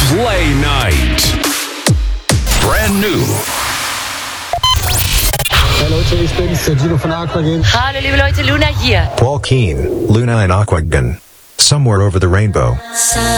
Play Night. Brand new. Hey Leute, ich bin's, der Gino von Aquagen. Hallo liebe Leute, Luna hier. Paul Keen, Luna and Aquagen. Somewhere over the rainbow.